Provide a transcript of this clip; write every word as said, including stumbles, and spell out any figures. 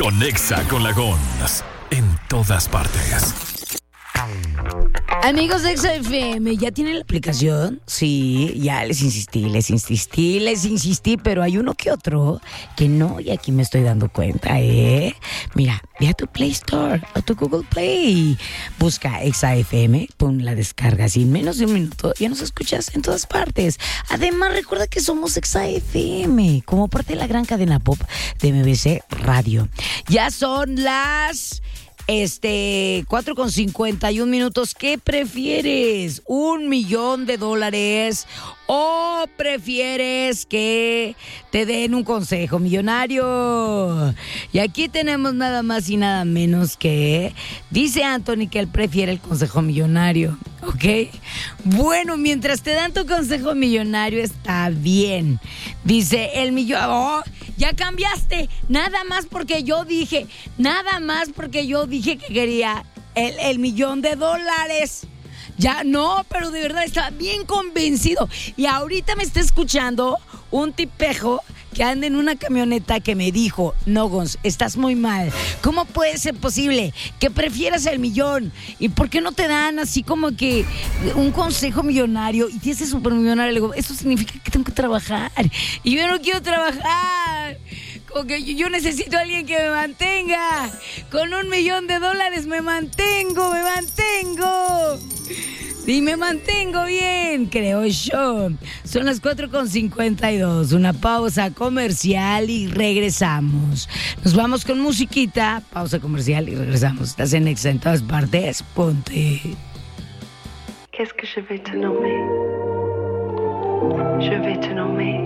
Conexa con la Gons en todas partes. Amigos de Exa F M, ¿ya tienen la aplicación? Sí, ya les insistí, les insistí, les insistí, pero hay uno que otro que no, y aquí me estoy dando cuenta, ¿eh? Mira, ve a tu Play Store o tu Google Play, busca Exa F M, pon la descarga, así en menos de un minuto ya nos escuchas en todas partes. Además, recuerda que somos Exa F M, como parte de la gran cadena pop de M B C Radio. Ya son las... Este, cuatro con cincuenta y un minutos. ¿Qué prefieres? ¿Un millón de dólares? ¿O prefieres que te den un consejo millonario? Y aquí tenemos nada más y nada menos que... Dice Anthony que él prefiere el consejo millonario, ¿ok? Bueno, mientras te dan tu consejo millonario está bien. Dice el millón... Oh, ya cambiaste. Nada más porque yo dije... Nada más porque yo dije que quería el, el millón de dólares. Ya no, pero de verdad estaba bien convencido. Y ahorita me está escuchando un tipejo que anda en una camioneta que me dijo: no, Gons, estás muy mal. ¿Cómo puede ser posible que prefieras el millón? ¿Y por qué no te dan así como que un consejo millonario? Y tienes súper millonario. Le digo, eso significa que tengo que trabajar. Y yo no quiero trabajar. Como que yo necesito a alguien que me mantenga. Con un millón de dólares me mantengo, me mantengo. Y me mantengo bien, creo yo. Son las cuatro con cincuenta y dos. Una pausa comercial y regresamos. Nos vamos con musiquita. Pausa comercial y regresamos. Estás en Exa en todas partes. Ponte. Qu'est-ce que je vais te nommer? Je vais te nommer